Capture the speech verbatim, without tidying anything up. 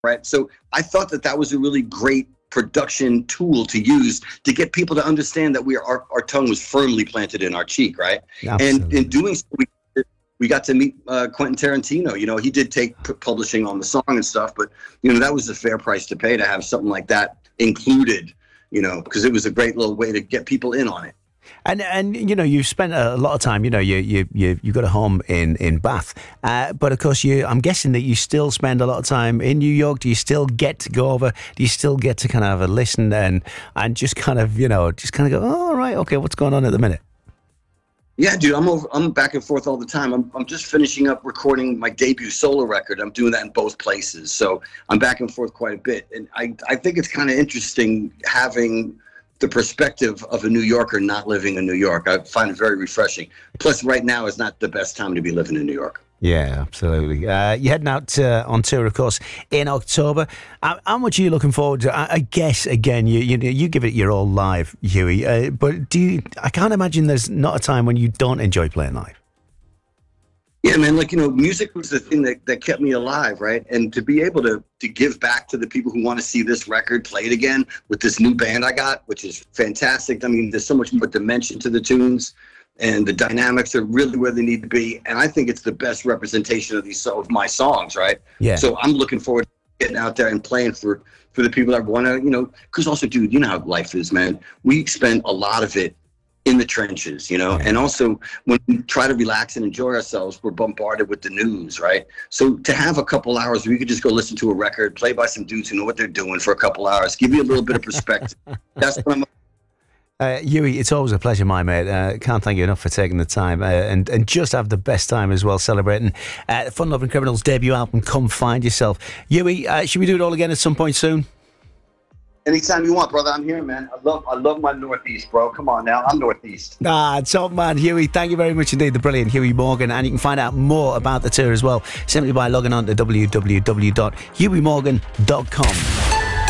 right? So I thought that that was a really great production tool to use to get people to understand that we are, our, our tongue was firmly planted in our cheek, right? Absolutely. And in doing so, we, we got to meet uh, Quentin Tarantino. You know, he did take p- publishing on the song and stuff, but, you know, that was a fair price to pay to have something like that included, you know, because it was a great little way to get people in on it. And and you know, you've spent a lot of time. You know, you you you you got a home in in Bath, uh, but of course, you. I'm guessing that you still spend a lot of time in New York. Do you still get to go over? Do you still get to kind of have a listen and and just kind of you know just kind of go, oh, all right, okay, what's going on at the minute? Yeah, dude, I'm over. I'm back and forth all the time. I'm I'm just finishing up recording my debut solo record. I'm doing that in both places, so I'm back and forth quite a bit. And I I think it's kind of interesting having the perspective of a New Yorker not living in New York. I find it very refreshing. Plus, right now is not the best time to be living in New York. Yeah, absolutely. Uh, you're heading out uh, on tour, of course, in October. How, how much are you looking forward to? I, I guess, again, you, you you give it your all live, Huey. Uh, but do you? I can't imagine there's not a time when you don't enjoy playing live. Yeah, man, like, you know, music was the thing that, that kept me alive, right? And to be able to to give back to the people who want to see this record played again with this new band I got, which is fantastic. I mean, there's so much more dimension to the tunes, and the dynamics are really where they need to be. And I think it's the best representation of these of my songs, right? Yeah. So I'm looking forward to getting out there and playing for, for the people that want to, you know, because also, dude, you know how life is, man. We spend a lot of it in the trenches, you know, and also when we try to relax and enjoy ourselves, we're bombarded with the news, right? So to have a couple hours where you could just go listen to a record, play by some dudes who know what they're doing for a couple hours, give you a little bit of perspective. That's what I'm. Uh, Huey, it's always a pleasure, my mate. Uh, can't thank you enough for taking the time uh, and, and just have the best time as well, celebrating uh, Fun Loving Criminals' debut album, Come Find Yourself. Huey, uh, should we do it all again at some point soon? Anytime you want, brother. I'm here, man. I love I love my Northeast, bro. Come on now. I'm Northeast. Ah, top man, Huey. Thank you very much indeed. The brilliant Huey Morgan. And you can find out more about the tour as well simply by logging on to w w w dot huey morgan dot com.